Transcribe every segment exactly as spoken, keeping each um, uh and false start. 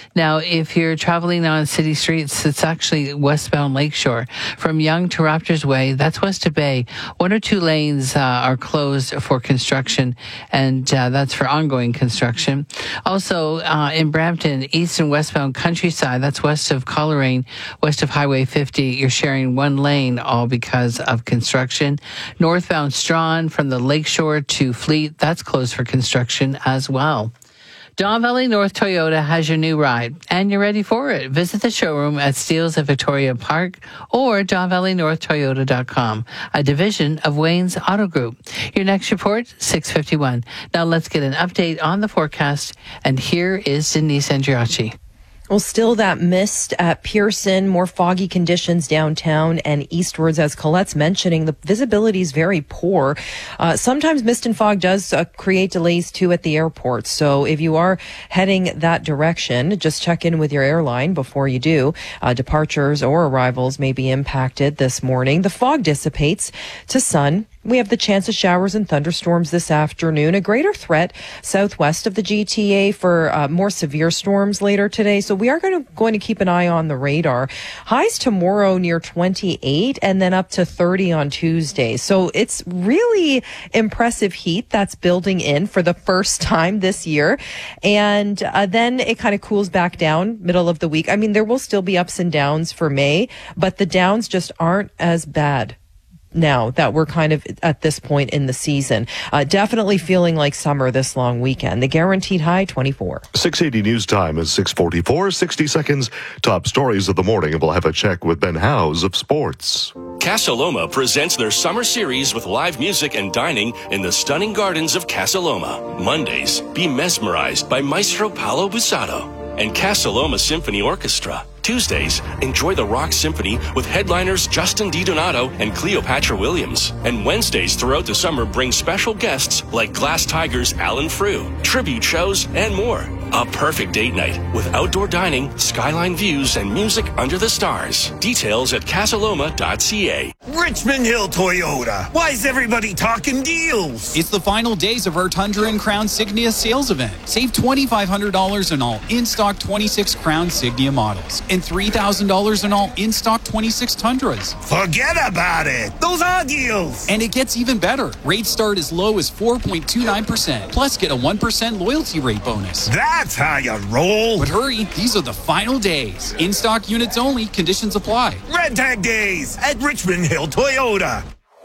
Now, if you're traveling on city streets, it's actually westbound Lakeshore. From Yonge to Raptors Way, that's west to Bay. One or two lanes uh, are closed for construction, and uh, that's for ongoing construction. Also, uh, in Brampton, east and westbound Countryside, that's west of Coleraine, west of Highway fifty, you're sharing one lane, all because of construction. Northbound Strawn from the Lakeshore to Fleet, that's closed for construction as well. Don Valley North Toyota has your new ride, and you're ready for it. Visit the showroom at Steeles at Victoria Park or don valley north toyota dot com, a division of Wayne's Auto Group. Your next report, six fifty-one. Now let's get an update on the forecast, and here is Denise Andriachi. Well, still that mist at Pearson, more foggy conditions downtown and eastwards. As Colette's mentioning, the visibility is very poor. Uh, sometimes mist and fog does uh, create delays too at the airport. So if you are heading that direction, just check in with your airline before you do. Uh, departures or arrivals may be impacted this morning. The fog dissipates to sun. We have the chance of showers and thunderstorms this afternoon. A greater threat southwest of the G T A for uh, more severe storms later today. So we are going to, going to keep an eye on the radar. Highs tomorrow near twenty-eight and then up to thirty on Tuesday. So it's really impressive heat that's building in for the first time this year. And uh, then it kind of cools back down middle of the week. I mean, there will still be ups and downs for May, but the downs just aren't as bad now that we're kind of at this point in the season. Uh, definitely feeling like summer this long weekend. The guaranteed high, twenty-four. six eighty news time is six forty-four, sixty seconds. Top stories of the morning, and we'll have a check with Ben Howes of sports. Casa Loma presents their summer series with live music and dining in the stunning gardens of Casa Loma. Mondays, be mesmerized by Maestro Paolo Busato and Casa Loma Symphony Orchestra. Tuesdays, enjoy the Rock Symphony with headliners Justin DiDonato and Cleopatra Williams. And Wednesdays throughout the summer bring special guests like Glass Tigers Alan Frew, tribute shows, and more. A perfect date night with outdoor dining, skyline views, and music under the stars. Details at casaloma dot c a. Richmond Hill Toyota. Why is everybody talking deals? It's the final days of our Tundra and Crown Signia sales event. Save twenty-five hundred dollars on all in-stock twenty-six Crown Signia models and three thousand dollars on all in-stock twenty-six Tundras. Forget about it. Those are deals. And it gets even better. Rates start as low as four point two nine percent. Plus, get a one percent loyalty rate bonus. That's how you roll. But hurry, these are the final days. In-stock units only. Conditions apply. Red Tag Days at Richmond Hill Toyota.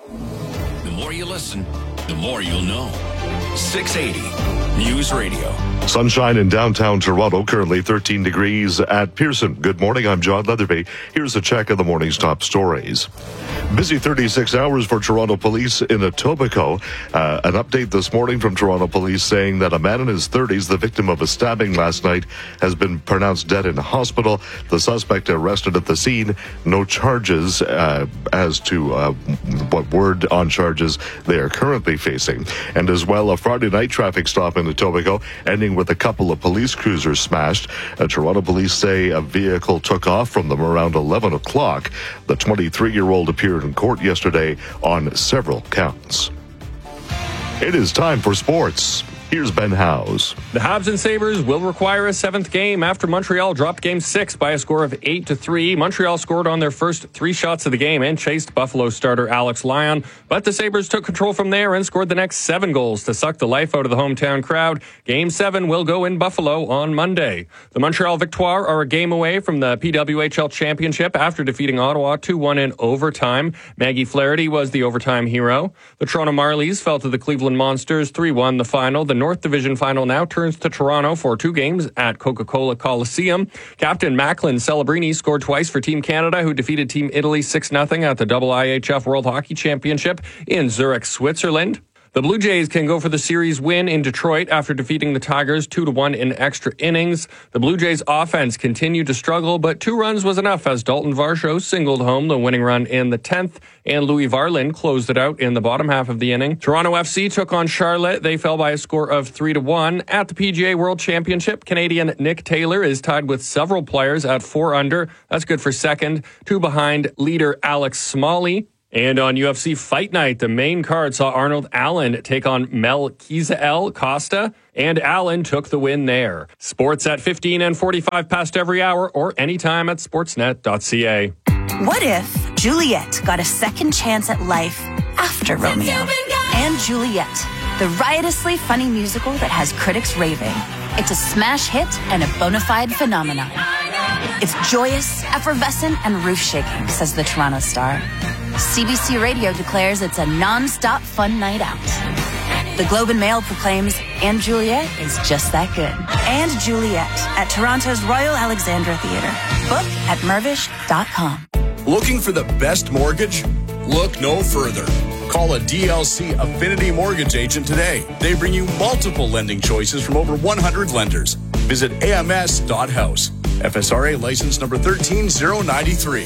The more you listen, the more you'll know. six eighty News Radio. Sunshine in downtown Toronto, currently thirteen degrees at Pearson. Good morning, I'm John Leatherby. Here's a check of the morning's top stories. Busy thirty-six hours for Toronto police in Etobicoke. Uh, an update this morning from Toronto police saying that a man in his thirties, the victim of a stabbing last night, has been pronounced dead in hospital. The suspect arrested at the scene. No charges uh, as to uh, what word on charges they are currently facing. And as well, a Friday night traffic stop in Etobicoke, ending with a couple of police cruisers smashed. Uh, Toronto police say a vehicle took off from them around eleven o'clock. The twenty-three-year-old appeared in court yesterday on several counts. It is time for sports. Here's Ben Howes. The Habs and Sabres will require a seventh game after Montreal dropped game six by a score of eight to three. Montreal scored on their first three shots of the game and chased Buffalo starter Alex Lyon, but the Sabres took control from there and scored the next seven goals to suck the life out of the hometown crowd. Game seven will go in Buffalo on Monday. The Montreal Victoire are a game away from the P W H L Championship after defeating Ottawa two one in overtime. Maggie Flaherty was the overtime hero. The Toronto Marlies fell to the Cleveland Monsters three one the final. The North Division final now turns to Toronto for two games at Coca-Cola Coliseum. Captain Macklin Celebrini scored twice for Team Canada, who defeated Team Italy six nothing at the double I H F World Hockey Championship in Zurich, Switzerland. The Blue Jays can go for the series win in Detroit after defeating the Tigers two to one in extra innings. The Blue Jays offense continued to struggle, but two runs was enough as Dalton Varsho singled home the winning run in the tenth, and Louis Varlin closed it out in the bottom half of the inning. Toronto F C took on Charlotte. They fell by a score of three to one. At the P G A World Championship, Canadian Nick Taylor is tied with several players at four under. That's good for second. Two behind leader Alex Smalley. And on U F C Fight Night, the main card saw Arnold Allen take on Melquizael Costa, and Allen took the win there. Sports at fifteen and forty-five past every hour or anytime at sportsnet dot c a. What if Juliet got a second chance at life after Romeo? And Juliet, the riotously funny musical that has critics raving. It's a smash hit and a bona fide phenomenon. It's joyous, effervescent, and roof-shaking, says the Toronto Star. C B C Radio declares it's a non-stop fun night out. The Globe and Mail proclaims, and Juliet is just that good. And Juliet at Toronto's Royal Alexandra Theatre. Book at mervish dot com. Looking for the best mortgage? Look no further. Call a D L C Affinity Mortgage agent today. They bring you multiple lending choices from over one hundred lenders. Visit A M S dot house. F S R A license number one three zero nine three.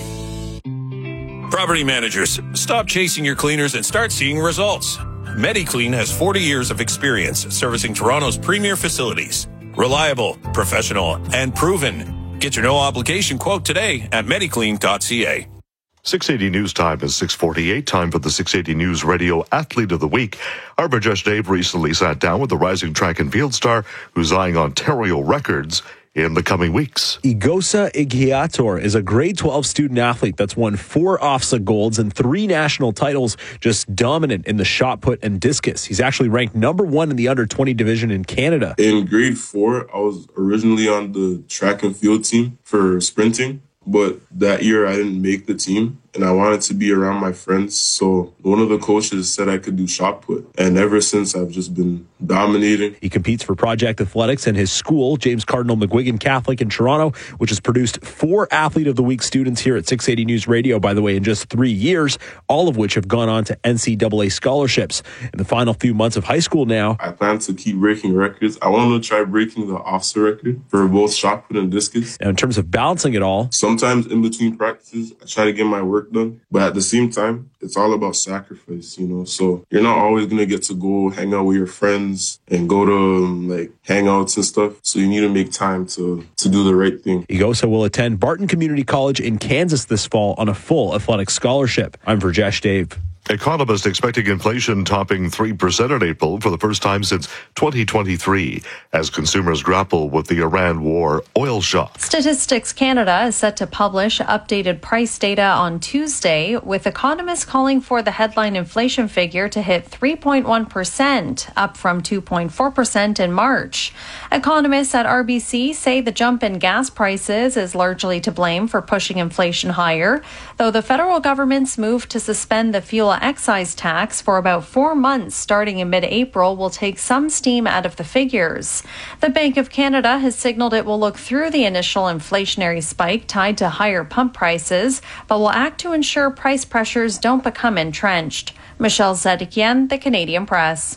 Property managers, stop chasing your cleaners and start seeing results. MediClean has forty years of experience servicing Toronto's premier facilities. Reliable, professional, and proven. Get your no-obligation quote today at mediclean dot c a. six eighty News Time is six forty-eight. Time for the six eighty News Radio Athlete of the Week. Our Brajesh Dave recently sat down with the rising track and field star who's eyeing Ontario records in the coming weeks. Igosa Igiator is a grade twelve student athlete that's won four OFSA golds and three national titles, just dominant in the shot put and discus. He's actually ranked number one in the under twenty division in Canada. In grade four, I was originally on the track and field team for sprinting, but that year I didn't make the team and I wanted to be around my friends. So one of the coaches said I could do shot put. And ever since, I've just been dominating. He competes for Project Athletics and his school, James Cardinal McGuigan Catholic in Toronto, which has produced four Athlete of the Week students here at six eighty News Radio, by the way, in just three years, all of which have gone on to N C double A scholarships. In the final few months of high school now, I plan to keep breaking records. I want to try breaking the OFSA record for both shot put and discus. Now, in terms of balancing it all, sometimes in between practices, I try to get my work done. But at the same time, it's all about sacrifice, you know? So you're not always going to get to go hang out with your friends and go to um, like hangouts and stuff. So you need to make time to, to do the right thing. Igosa will attend Barton Community College in Kansas this fall on a full athletic scholarship. I'm Brajesh Dave. Economists expecting inflation topping three percent in April for the first time since twenty twenty-three as consumers grapple with the Iran war oil shock. Statistics Canada is set to publish updated price data on Tuesday, with economists calling for the headline inflation figure to hit three point one percent, up from two point four percent in March. Economists at R B C say the jump in gas prices is largely to blame for pushing inflation higher, though the federal government's move to suspend the fuel excise tax for about four months starting in mid-April will take some steam out of the figures. The Bank of Canada has signaled it will look through the initial inflationary spike tied to higher pump prices, but will act to ensure price pressures don't become entrenched. Michelle Zedekian, The Canadian Press.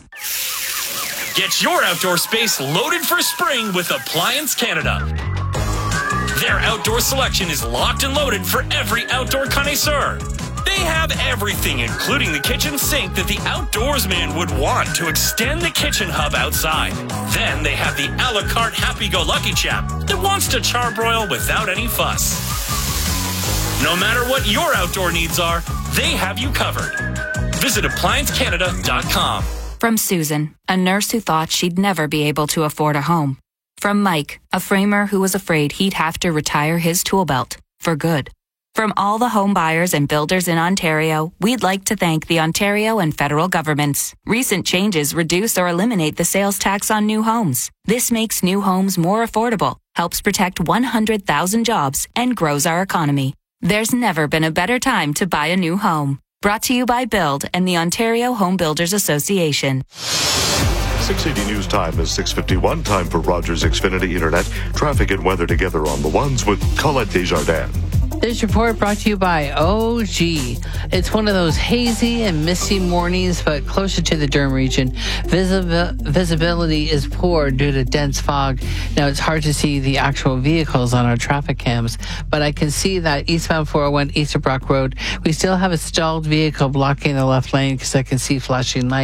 Get your outdoor space loaded for spring with Appliance Canada. Their outdoor selection is locked and loaded for every outdoor connoisseur. They have everything, including the kitchen sink that the outdoorsman would want to extend the kitchen hub outside. Then they have the a la carte happy-go-lucky chap that wants to charbroil without any fuss. No matter what your outdoor needs are, they have you covered. Visit appliance canada dot com. From Susan, a nurse who thought she'd never be able to afford a home. From Mike, a framer who was afraid he'd have to retire his tool belt for good. From all the home buyers and builders in Ontario, we'd like to thank the Ontario and federal governments. Recent changes reduce or eliminate the sales tax on new homes. This makes new homes more affordable, helps protect one hundred thousand jobs, and grows our economy. There's never been a better time to buy a new home. Brought to you by Build and the Ontario Home Builders Association. six eighty News Time is six fifty-one. Time for Rogers Xfinity Internet. Traffic and weather together on the ones with Colette Desjardins. This report brought to you by O G. It's one of those hazy and misty mornings, but closer to the Durham region. Visibi- visibility is poor due to dense fog. Now, it's hard to see the actual vehicles on our traffic cams, but I can see that eastbound four oh one Easterbrook Road, we still have a stalled vehicle blocking the left lane because I can see flashing lights.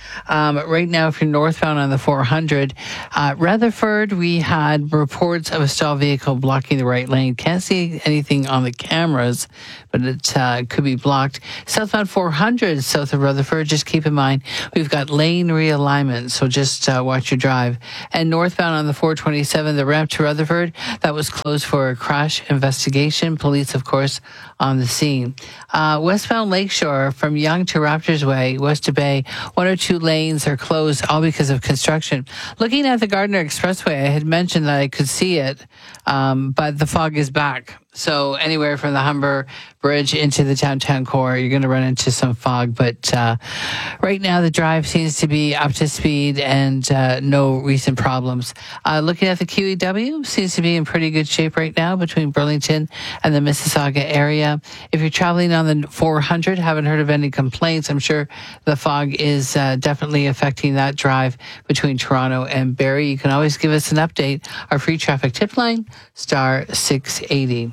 Um, right now, if you're northbound on the four hundred, uh, Rutherford, we had reports of a stalled vehicle blocking the right lane. Can't see anything on the cameras, but it uh, could be blocked. Southbound four hundred, south of Rutherford, just keep in mind, we've got lane realignment, so just uh, watch your drive. And northbound on the four twenty-seven, the ramp to Rutherford, that was closed for a crash investigation. Police, of course, on the scene. Uh, westbound Lakeshore from Yonge to Raptors Way, west to Bay, one or two lanes are closed, all because of construction. Looking at the Gardner Expressway, I had mentioned that I could see it, um, but the fog is back. So anywhere from the Humber Bridge into the downtown core, you're going to run into some fog. But uh, right now, the drive seems to be up to speed and uh, no recent problems. Uh, looking at the Q E W, seems to be in pretty good shape right now between Burlington and the Mississauga area. If you're traveling on the four hundred, haven't heard of any complaints. I'm sure the fog is uh, definitely affecting that drive between Toronto and Barrie. You can always give us an update. Our free traffic tip line, star six eighty.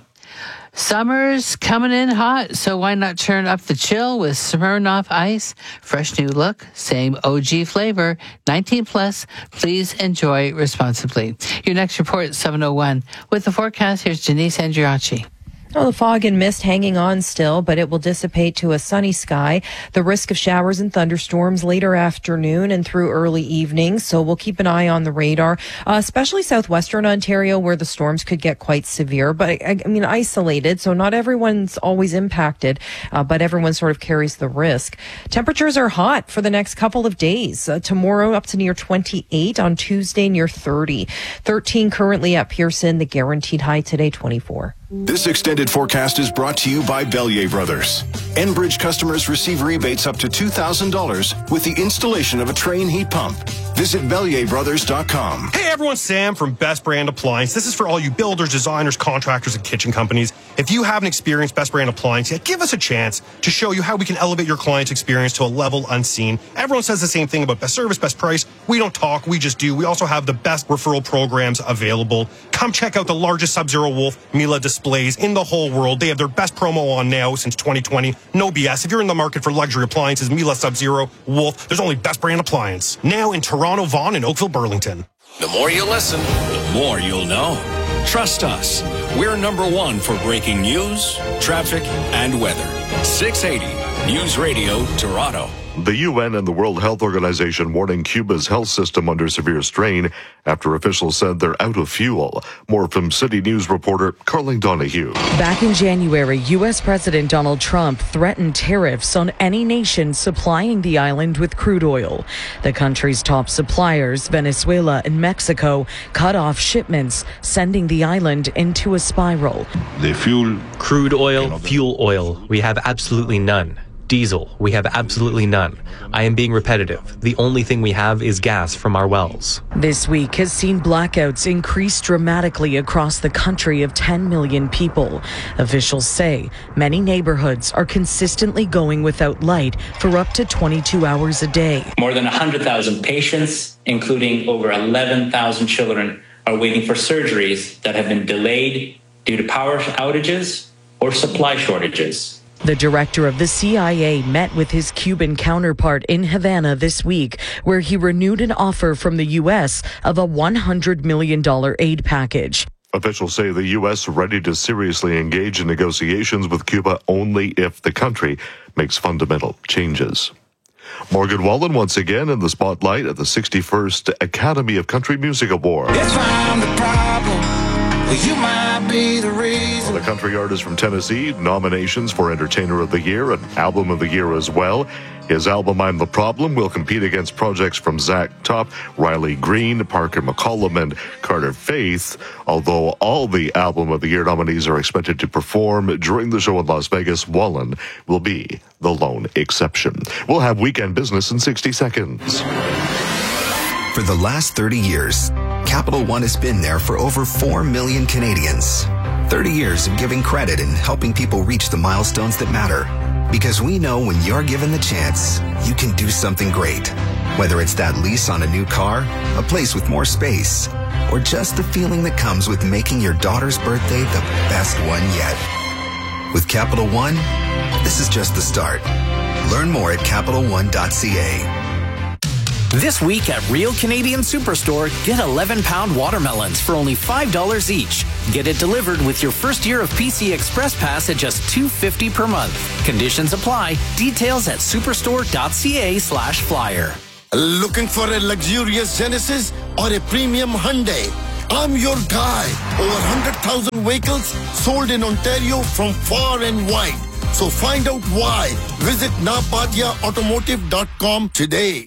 Summer's coming in hot, so why not turn up the chill with Smirnoff Ice? Fresh new look, same O G flavor, nineteen plus. Please enjoy responsibly. Your next report, seven oh one. With the forecast, here's Denise Andriachi. Well, the fog and mist hanging on still, but it will dissipate to a sunny sky. The risk of showers and thunderstorms later afternoon and through early evening. So we'll keep an eye on the radar, uh, especially southwestern Ontario, where the storms could get quite severe. But I, I mean, isolated, so not everyone's always impacted, uh, but everyone sort of carries the risk. Temperatures are hot for the next couple of days. Uh, tomorrow up to near twenty-eight, on Tuesday near thirty. thirteen currently at Pearson. The guaranteed high today, twenty-four. This extended forecast is brought to you by Bellier Brothers. Enbridge customers receive rebates up to two thousand dollars with the installation of a Train heat pump. Visit Bellier Brothers dot com. Hey everyone, Sam from Best Brand Appliance. This is for all you builders, designers, contractors, and kitchen companies. If you haven't experienced Best Brand Appliance yet, give us a chance to show you how we can elevate your client's experience to a level unseen. Everyone says the same thing about best service, best price. We don't talk, we just do. We also have the best referral programs available. Come check out the largest Sub-Zero Wolf Miele displays in the whole world. They have their best promo on now since twenty twenty. No B S. If you're in the market for luxury appliances, Miele, Sub-Zero, Wolf, there's only Best Brand Appliance. Now in Toronto, Vaughan, and Oakville, Burlington. The more you listen, the more you'll know. Trust us. We're number one for breaking news, traffic, and weather. six eighty News Radio, Toronto. The U N and the World Health Organization warning Cuba's health system under severe strain after officials said they're out of fuel. More from City News reporter Carling Donahue. Back in January, U S President Donald Trump threatened tariffs on any nation supplying the island with crude oil. The country's top suppliers, Venezuela and Mexico, cut off shipments, sending the island into a spiral. The fuel, crude oil, fuel oil, we have absolutely none. Diesel, we have absolutely none. I am being repetitive. The only thing we have is gas from our wells. This week has seen blackouts increase dramatically across the country of ten million people. Officials say many neighborhoods are consistently going without light for up to twenty-two hours a day. More than one hundred thousand patients, including over eleven thousand children, are waiting for surgeries that have been delayed due to power outages or supply shortages. The director of the C I A met with his Cuban counterpart in Havana this week, where he renewed an offer from the U S of a one hundred million dollars aid package. Officials say the U S ready to seriously engage in negotiations with Cuba only if the country makes fundamental changes. Morgan Wallen once again in the spotlight at the sixty-first Academy of Country Music Awards. If I'm the problem, well, you might be the reason. Well, the country artist from Tennessee, nominations for Entertainer of the Year and Album of the Year as well. His album, I'm the Problem, will compete against projects from Zach Top, Riley Green, Parker McCollum, and Carter Faith, although all the Album of the Year nominees are expected to perform during the show in Las Vegas. Wallen will be the lone exception. We'll have weekend business in sixty seconds. For the last thirty years, Capital One has been there for over four million Canadians. thirty years of giving credit and helping people reach the milestones that matter. Because we know when you're given the chance, you can do something great. Whether it's that lease on a new car, a place with more space, or just the feeling that comes with making your daughter's birthday the best one yet. With Capital One, this is just the start. Learn more at Capital One dot C A. This week at Real Canadian Superstore, get eleven pound watermelons for only five dollars each. Get it delivered with your first year of P C Express Pass at just two dollars and fifty cents per month. Conditions apply. Details at superstore.ca slash flyer. Looking for a luxurious Genesis or a premium Hyundai? I'm your guy. Over one hundred thousand vehicles sold in Ontario from far and wide. So find out why. Visit napadia automotive dot com today.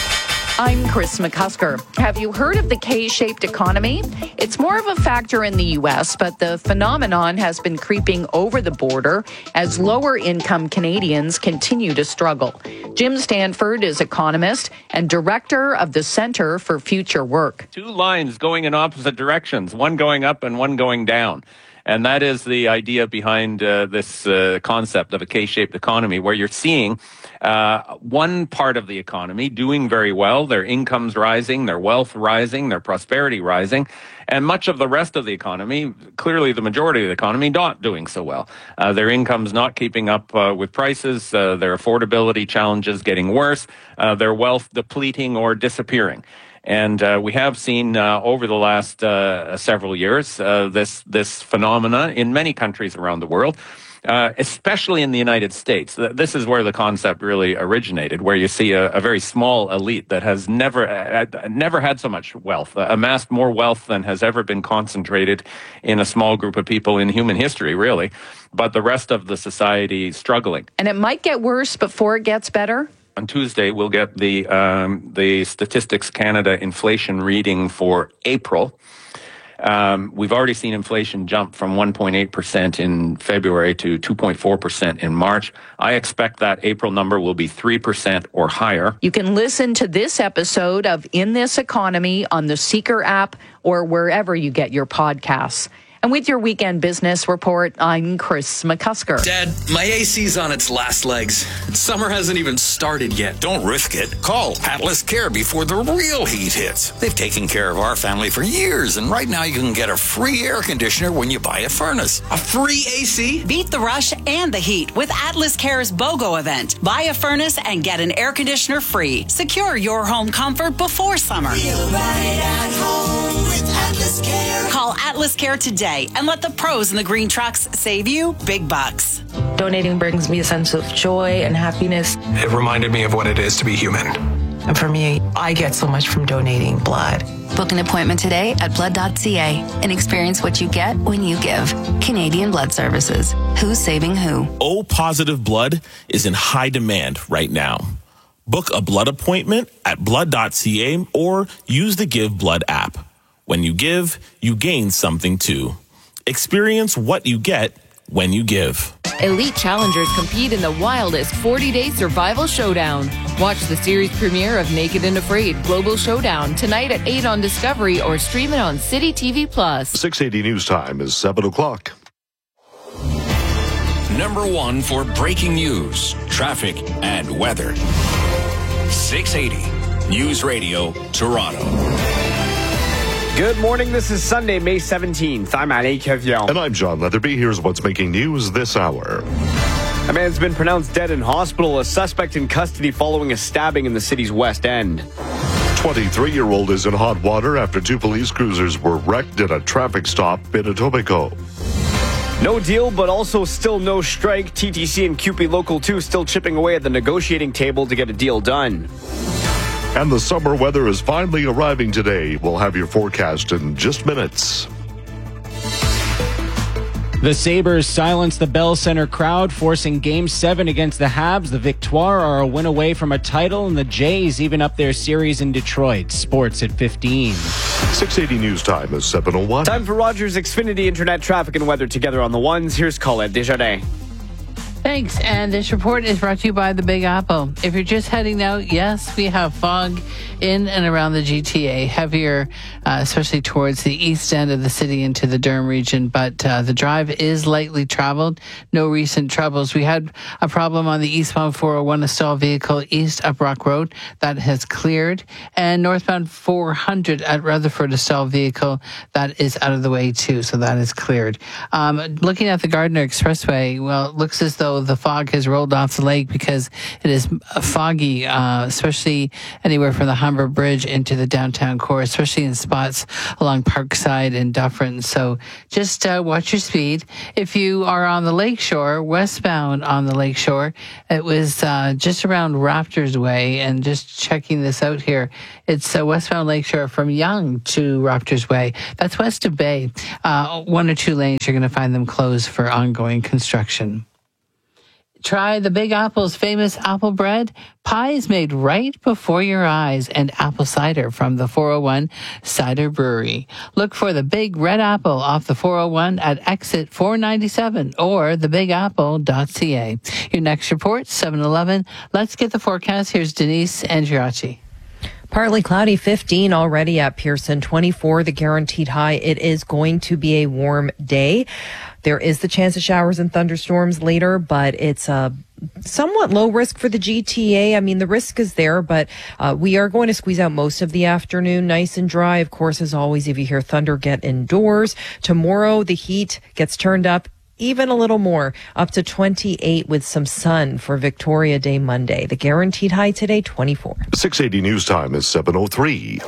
I'm Chris McCusker. Have you heard of the K-shaped economy? It's more of a factor in the U S, but the phenomenon has been creeping over the border as lower-income Canadians continue to struggle. Jim Stanford is economist and director of the Centre for Future Work. Two lines going in opposite directions, one going up and one going down. And that is the idea behind uh, this uh, concept of a K-shaped economy, where you're seeing uh, one part of the economy doing very well, their incomes rising, their wealth rising, their prosperity rising, and much of the rest of the economy, clearly the majority of the economy, not doing so well. Uh, their incomes not keeping up uh, with prices, uh, their affordability challenges getting worse, uh, their wealth depleting or disappearing. And uh, we have seen uh, over the last uh, several years uh, this this phenomena in many countries around the world, uh, especially in the United States. This is where the concept really originated, where you see a, a very small elite that has never uh, never had so much wealth, uh, amassed more wealth than has ever been concentrated in a small group of people in human history, really. But the rest of the society struggling. And it might get worse before it gets better? On Tuesday, we'll get the um, the Statistics Canada inflation reading for April. Um, we've already seen inflation jump from one point eight percent in February to two point four percent in March. I expect that April number will be three percent or higher. You can listen to this episode of In This Economy on the Seeker app or wherever you get your podcasts. And with your weekend business report, I'm Chris McCusker. Dad, my A C's on its last legs. Summer hasn't even started yet. Don't risk it. Call Atlas Care before the real heat hits. They've taken care of our family for years, and right now you can get a free air conditioner when you buy a furnace. A free A C? Beat the rush and the heat with Atlas Care's BOGO event. Buy a furnace and get an air conditioner free. Secure your home comfort before summer. Feel right at home with Atlas Care. Call Atlas Care today and let the pros in the green trucks save you big bucks. Donating brings me a sense of joy and happiness. It reminded me of what it is to be human. And for me, I get so much from donating blood. Book an appointment today at blood dot c a and experience what you get when you give. Canadian Blood Services. Who's saving who? O positive blood is in high demand right now. Book a blood appointment at blood dot c a or use the Give Blood app. When you give, you gain something too. Experience what you get when you give. Elite challengers compete in the wildest forty-day survival showdown. Watch the series premiere of Naked and Afraid Global Showdown tonight at eight on Discovery or stream it on City T V Plus. six eighty News Time is seven o'clock. Number one for breaking news, traffic, and weather. six eighty News Radio, Toronto. Good morning. This is Sunday, May seventeenth. I'm Ali Kevion. And I'm John Leatherby. Here's what's making news this hour. A man's been pronounced dead in hospital. A suspect in custody following a stabbing in the city's West End. twenty-three-year-old is in hot water after two police cruisers were wrecked at a traffic stop in Etobicoke. No deal, but also still no strike. T T C and C U P E Local two still chipping away at the negotiating table to get a deal done. And the summer weather is finally arriving today. We'll have your forecast in just minutes. The Sabres silence the Bell Center crowd, forcing Game seven against the Habs. The Victoire are a win away from a title, and the Jays even up their series in Detroit. Sports at fifteen. six eighty News Time is seven oh one. Time for Rogers Xfinity Internet traffic and weather together on the ones. Here's Colette Desjardins. Thanks. And this report is brought to you by the Big Apple. If you're just heading out, yes, we have fog in and around the G T A, heavier, uh, especially towards the east end of the city into the Durham region. But uh, the drive is lightly traveled. No recent troubles. We had a problem on the eastbound four oh one, a stalled vehicle east up Rock Road. That has cleared. And northbound four hundred at Rutherford, a stalled vehicle that is out of the way too. So that is cleared. Um, looking at the Gardiner Expressway, well, it looks as though although the fog has rolled off the lake because it is foggy, uh, especially anywhere from the Humber Bridge into the downtown core, especially in spots along Parkside and Dufferin. So just uh, watch your speed. If you are on the lakeshore, westbound on the lakeshore, it was uh, just around Raptors Way, and just checking this out here, it's uh, westbound lakeshore from Yonge to Raptors Way. That's west of Bay. Uh, one or two lanes, you're going to find them closed for ongoing construction. Try the Big Apple's famous apple bread, pies made right before your eyes, and apple cider from the four oh one Cider Brewery. Look for the Big Red Apple off the four oh one at exit four ninety-seven or the big apple dot c a. Your next report, seven eleven. Let's get the forecast. Here's Denise Andriachi. Partly cloudy, fifteen already at Pearson, twenty-four the guaranteed high. It is going to be a warm day. There is the chance of showers and thunderstorms later, but it's a somewhat low risk for the G T A. I mean, the risk is there, but uh, we are going to squeeze out most of the afternoon nice and dry. Of course, as always, if you hear thunder, get indoors. Tomorrow, the heat gets turned up even a little more, up to twenty-eight with some sun for Victoria Day Monday. The guaranteed high today, twenty-four. six eighty News Time is seven oh three.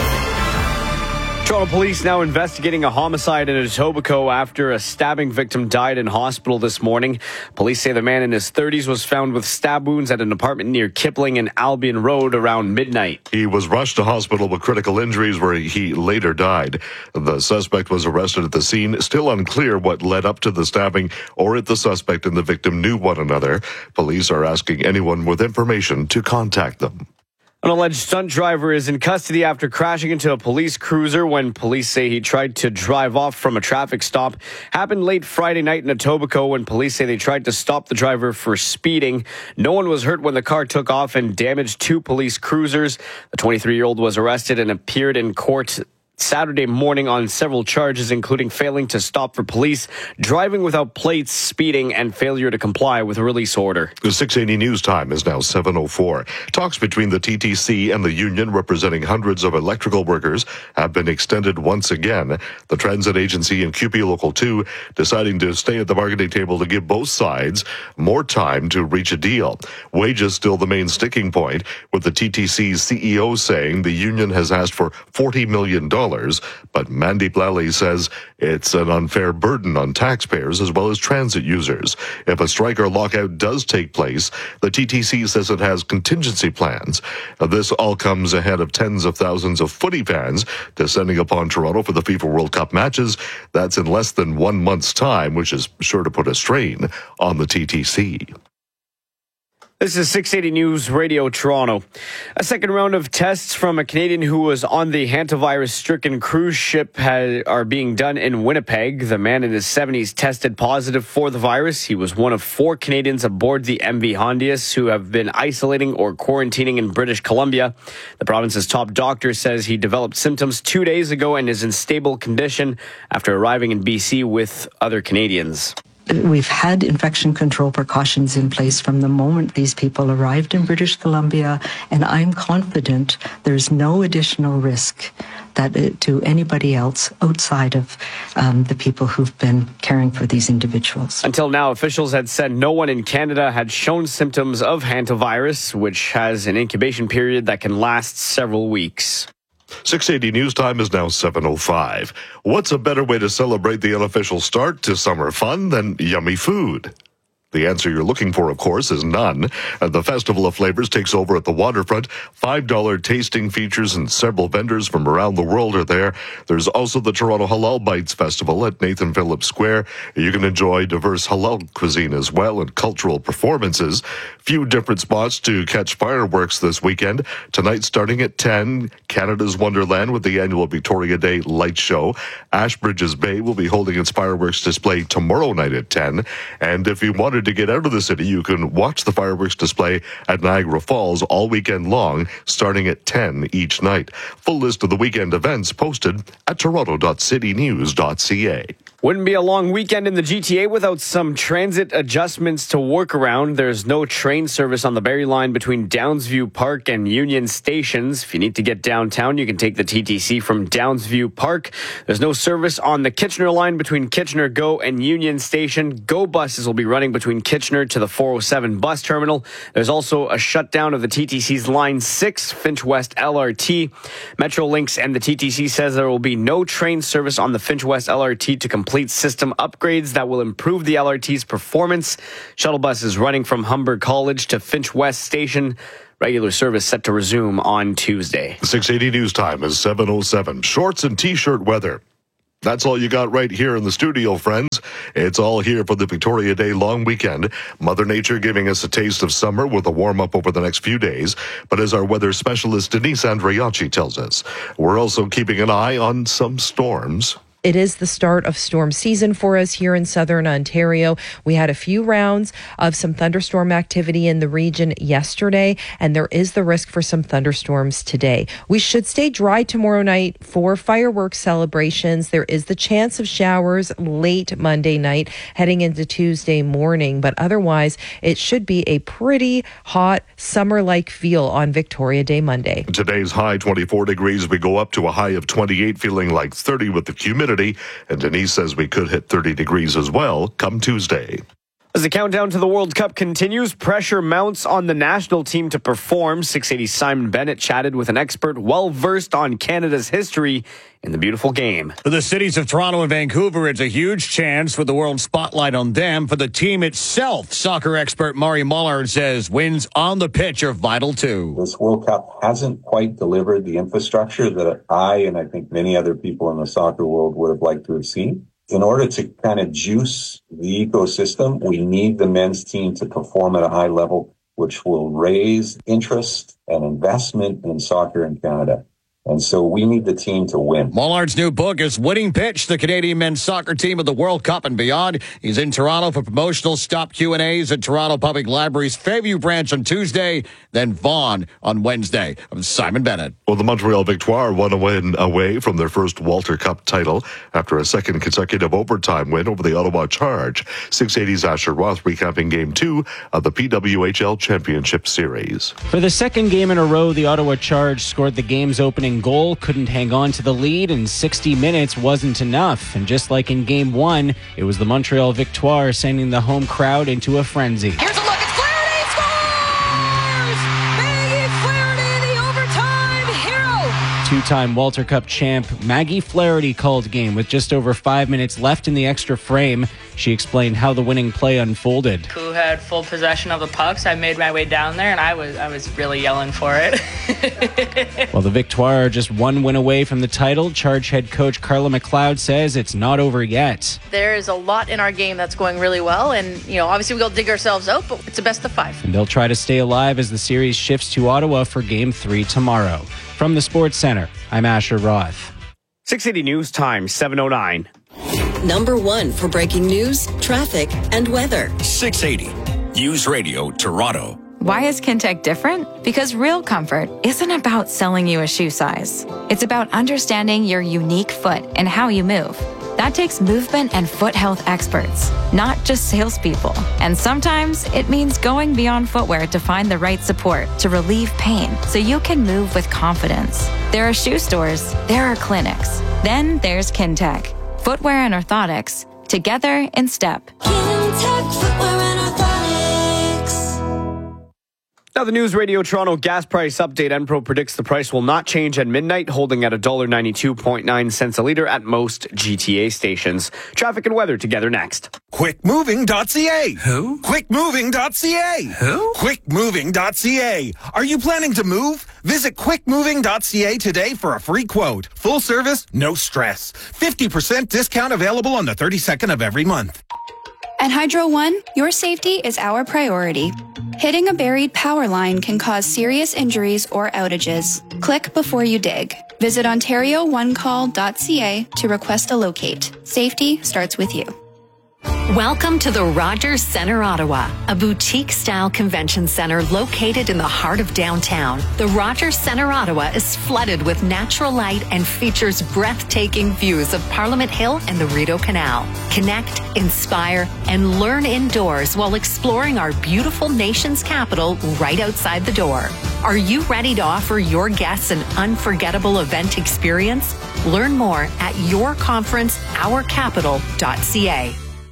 Toronto police now investigating a homicide in Etobicoke after a stabbing victim died in hospital this morning. Police say the man in his thirties was found with stab wounds at an apartment near Kipling and Albion Road around midnight. He was rushed to hospital with critical injuries where he later died. The suspect was arrested at the scene. Still unclear what led up to the stabbing or if the suspect and the victim knew one another. Police are asking anyone with information to contact them. An alleged stunt driver is in custody after crashing into a police cruiser when police say he tried to drive off from a traffic stop. Happened late Friday night in Etobicoke when police say they tried to stop the driver for speeding. No one was hurt when the car took off and damaged two police cruisers. The twenty-three-year-old was arrested and appeared in court Saturday morning on several charges, including failing to stop for police, driving without plates, speeding, and failure to comply with a release order. The six eighty News Time is now seven oh four. Talks between the T T C and the union representing hundreds of electrical workers have been extended once again. The transit agency and C U P E Local two deciding to stay at the bargaining table to give both sides more time to reach a deal. Wages still the main sticking point, with the T T C's C E O saying the union has asked for forty million dollars. But Mandeep Lally says it's an unfair burden on taxpayers as well as transit users. If a strike or lockout does take place, the T T C says it has contingency plans. This all comes ahead of tens of thousands of footy fans descending upon Toronto for the FIFA World Cup matches. That's in less than one month's time, which is sure to put a strain on the T T C. This is six eighty News Radio Toronto. A second round of tests from a Canadian who was on the hantavirus-stricken cruise ship had, are being done in Winnipeg. The man in his seventies tested positive for the virus. He was one of four Canadians aboard the M V Hondius who have been isolating or quarantining in British Columbia. The province's top doctor says he developed symptoms two days ago and is in stable condition after arriving in B C with other Canadians. We've had infection control precautions in place from the moment these people arrived in British Columbia, and I'm confident there's no additional risk that it, to anybody else outside of um, the people who've been caring for these individuals. Until now, officials had said no one in Canada had shown symptoms of hantavirus, which has an incubation period that can last several weeks. six eighty News Time is now seven oh five. What's a better way to celebrate the unofficial start to summer fun than yummy food? The answer you're looking for, of course, is none. Uh, the Festival of Flavors takes over at the waterfront. five dollar tasting features and several vendors from around the world are there. There's also the Toronto Halal Bites Festival at Nathan Phillips Square. You can enjoy diverse halal cuisine as well and cultural performances. Few different spots to catch fireworks this weekend. Tonight starting at ten, Canada's Wonderland with the annual Victoria Day Light Show. Ashbridges Bay will be holding its fireworks display tomorrow night at ten. And if you wanted to get out of the city, you can watch the fireworks display at Niagara Falls all weekend long, starting at ten each night. Full list of the weekend events posted at toronto dot city news dot c a. Wouldn't be a long weekend in the G T A without some transit adjustments to work around. There's no train service on the Barrie line between Downsview Park and Union stations. If you need to get downtown, you can take the T T C from Downsview Park. There's no service on the Kitchener line between Kitchener Go and Union Station. Go buses will be running between Kitchener to the four oh seven bus terminal. There's also a shutdown of the T T C's Line six, Finch West L R T. Metrolinx and the T T C says there will be no train service on the Finch West L R T to complete system upgrades that will improve the L R T's performance. Shuttle buses running from Humber College to Finch West Station. Regular service set to resume on Tuesday. six eighty news time is seven oh seven. Shorts and t-shirt weather. That's all you got right here in the studio, friends. It's all here for the Victoria Day long weekend. Mother Nature giving us a taste of summer with a warm-up over the next few days. But as our weather specialist Denise Andriachi tells us, we're also keeping an eye on some storms. It is the start of storm season for us here in southern Ontario. We had a few rounds of some thunderstorm activity in the region yesterday, and there is the risk for some thunderstorms today. We should stay dry tomorrow night for fireworks celebrations. There is the chance of showers late Monday night heading into Tuesday morning, but otherwise it should be a pretty hot summer-like feel on Victoria Day Monday. Today's high twenty-four degrees. We go up to a high of twenty-eight, feeling like thirty with the humidity. And Denise says we could hit thirty degrees as well come Tuesday. As the countdown to the World Cup continues, pressure mounts on the national team to perform. six eighty's Simon Bennett chatted with an expert well-versed on Canada's history in the beautiful game. For the cities of Toronto and Vancouver, it's a huge chance for the world spotlight on them. For the team itself, soccer expert Murray Mullard says wins on the pitch are vital too. This World Cup hasn't quite delivered the infrastructure that I and I think many other people in the soccer world would have liked to have seen. In order to kind of juice the ecosystem, we need the men's team to perform at a high level, which will raise interest and investment in soccer in Canada. And so we need the team to win. Mullard's new book is Winning Pitch, the Canadian men's soccer team of the World Cup and beyond. He's in Toronto for promotional stop Q and A's at Toronto Public Library's Fairview branch on Tuesday, then Vaughan on Wednesday. I'm Simon Bennett. Well, the Montreal Victoire won a win away from their first Walter Cup title after a second consecutive overtime win over the Ottawa Charge. six eighty's Asher Roth recapping game two of the P W H L Championship Series. For the second game in a row, the Ottawa Charge scored the game's opening goal, couldn't hang on to the lead, and sixty minutes wasn't enough. And just like in game one, it was the Montreal Victoire sending the home crowd into a frenzy. Here's a look at Flaherty scores! Maggie Flaherty, the overtime hero! Two-time Walter Cup champ Maggie Flaherty called game with just over five minutes left in the extra frame. She explained how the winning play unfolded. Who had full possession of the pucks. I made my way down there, and I was I was really yelling for it. While the Victoire are just one win away from the title, Charge head coach Carla McLeod says it's not over yet. There is a lot in our game that's going really well, and you know, obviously we'll dig ourselves out, but it's a best of five. And they'll try to stay alive as the series shifts to Ottawa for Game three tomorrow. From the Sports Center, I'm Asher Roth. six eighty News Time, seven oh nine. Number one for breaking news, traffic, and weather. six eighty News Radio Toronto. Why is Kintec different? Because real comfort isn't about selling you a shoe size. It's about understanding your unique foot and how you move. That takes movement and foot health experts, not just salespeople. And sometimes it means going beyond footwear to find the right support to relieve pain so you can move with confidence. There are shoe stores, there are clinics. Then there's Kintec. Footwear and orthotics, together in step. Kintec Footwear and Orthotics. Now the News Radio Toronto gas price update. Enpro predicts the price will not change at midnight, holding at one dollar ninety-two point nine cents a litre at most G T A stations. Traffic and weather together next. quick moving dot c a. Who? quick moving dot c a. Who? quick moving dot c a. Are you planning to move? Visit quick moving dot c a today for a free quote. Full service, no stress. fifty percent discount available on the thirty-second of every month. At Hydro One, your safety is our priority. Hitting a buried power line can cause serious injuries or outages. Click before you dig. Visit ontario one call dot c a to request a locate. Safety starts with you. Welcome to the Rogers Centre Ottawa, a boutique-style convention center located in the heart of downtown. The Rogers Centre Ottawa is flooded with natural light and features breathtaking views of Parliament Hill and the Rideau Canal. Connect, inspire, and learn indoors while exploring our beautiful nation's capital right outside the door. Are you ready to offer your guests an unforgettable event experience? Learn more at your conference our capital dot c a.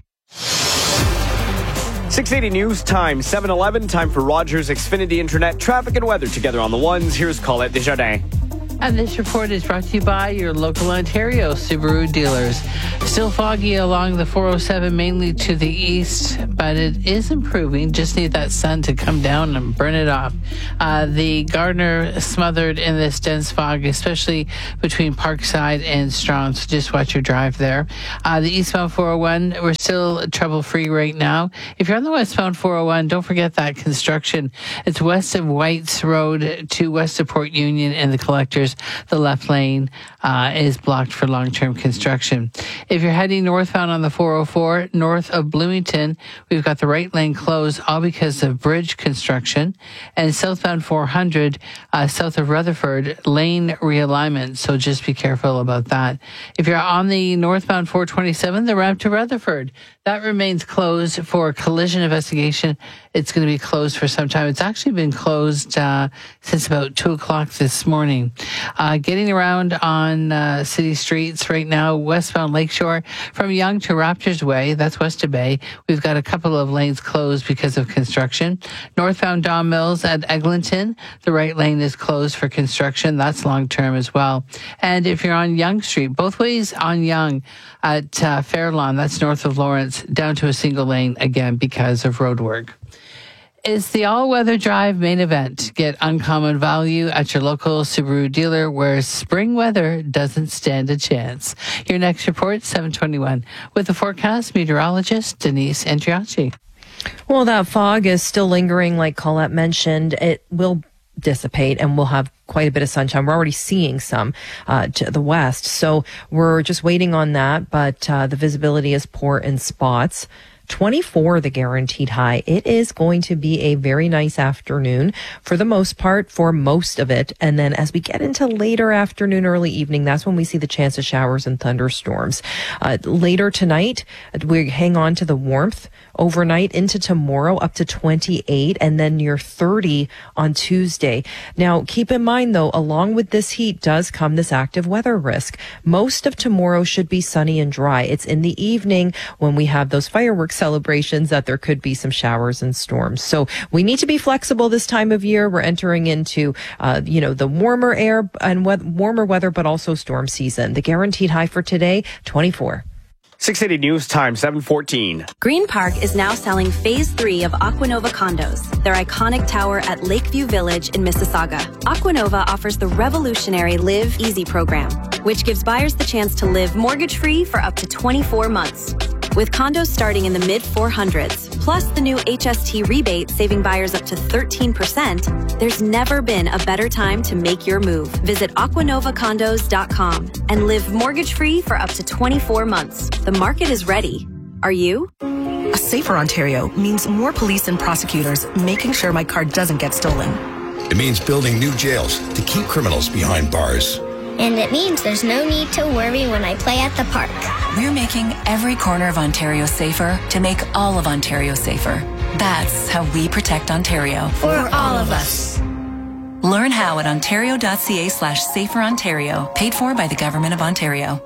six eighty News Time, seven eleven, time for Rogers Xfinity Internet traffic and weather together on the ones. Here's Colette Desjardins. And this report is brought to you by your local Ontario Subaru dealers. Still foggy along the four oh seven, mainly to the east, but it is improving. Just need that sun to come down and burn it off. Uh, the Gardner smothered in this dense fog, especially between Parkside and Strong, so just watch your drive there. Uh, the eastbound four oh one, we're still trouble-free right now. If you're on the westbound four oh one, don't forget that construction. It's west of Whites Road to west of Port Union and the Collectors. The left lane uh, is blocked for long-term construction. If you're heading northbound on the four oh four, north of Bloomington, we've got the right lane closed, all because of bridge construction. And southbound four hundred, uh, south of Rutherford, lane realignment, so just be careful about that. If you're on the northbound four twenty-seven, the ramp to Rutherford, that remains closed for collision investigation. It's going to be closed for some time. It's actually been closed uh, since about two o'clock this morning. Uh, getting around on uh, city streets right now, westbound Lakeshore from Yonge to Raptors Way, that's west of Bay. We've got a couple of lanes closed because of construction. Northbound Don Mills at Eglinton, the right lane is closed for construction. That's long-term as well. And if you're on Yonge Street, both ways on Yonge at uh, Fairlawn, that's north of Lawrence, down to a single lane again because of road work. It's the all-weather drive main event. Get uncommon value at your local Subaru dealer where spring weather doesn't stand a chance. Your next report, seven twenty-one. With the forecast, meteorologist Denise Andriacci. Well, that fog is still lingering, like Colette mentioned. It will dissipate and we'll have quite a bit of sunshine. We're already seeing some uh, to the west. So we're just waiting on that, but uh, the visibility is poor in spots. twenty-four, the guaranteed high. It is going to be a very nice afternoon for the most part, for most of it. And then as we get into later afternoon, early evening, that's when we see the chance of showers and thunderstorms. Uh, later tonight, we hang on to the warmth overnight into tomorrow up to twenty-eight and then near thirty on Tuesday. Now, keep in mind, though, along with this heat does come this active weather risk. Most of tomorrow should be sunny and dry. It's in the evening when we have those fireworks celebrations that there could be some showers and storms. So we need to be flexible this time of year. We're entering into, uh, you know, the warmer air and we- warmer weather, but also storm season. The guaranteed high for today, twenty-four. six eighty News Time, seven fourteen. Green Park is now selling Phase three of Aquanova condos, their iconic tower at Lakeview Village in Mississauga. Aquanova offers the revolutionary Live Easy program, which gives buyers the chance to live mortgage-free for up to twenty-four months. With condos starting in the mid four hundreds, plus the new H S T rebate saving buyers up to thirteen percent, there's never been a better time to make your move. Visit aquanova condos dot com and live mortgage-free for up to twenty-four months. The market is ready. Are you? A safer Ontario means more police and prosecutors making sure my car doesn't get stolen. It means building new jails to keep criminals behind bars. And it means there's no need to worry when I play at the park. We're making every corner of Ontario safer to make all of Ontario safer. That's how we protect Ontario. For all of us. Learn how at ontario.ca slash safer Ontario. Paid for by the Government of Ontario.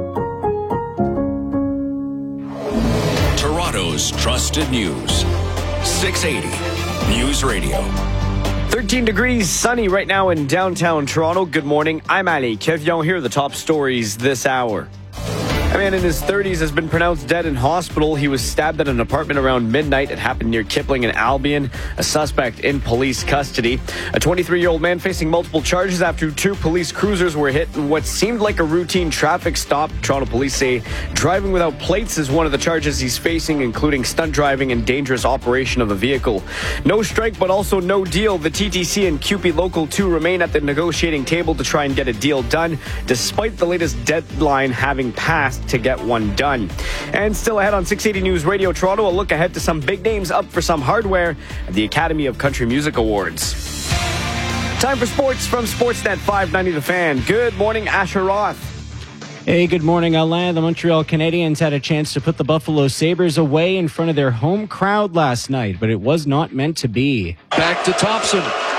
Toronto's trusted news. six eighty News Radio. thirteen degrees, sunny right now in downtown Toronto. Good morning. I'm Ali Kevion. Here are the top stories this hour. A man in his thirties has been pronounced dead in hospital. He was stabbed at an apartment around midnight. It happened near Kipling and Albion. A suspect in police custody. A twenty-three-year-old man facing multiple charges after two police cruisers were hit in what seemed like a routine traffic stop. Toronto police say driving without plates is one of the charges he's facing, including stunt driving and dangerous operation of a vehicle. No strike, but also no deal. The T T C and C U P E Local two remain at the negotiating table to try and get a deal done, despite the latest deadline having passed. to get one done. And still ahead on six eighty News Radio Toronto, a look ahead to some big names up for some hardware at the Academy of Country Music Awards. Time for sports from Sportsnet five ninety The Fan. Good morning, Asher Roth. Hey, good morning, Alain. The Montreal Canadiens had a chance to put the Buffalo Sabres away in front of their home crowd last night, but it was not meant to be. Back to Thompson.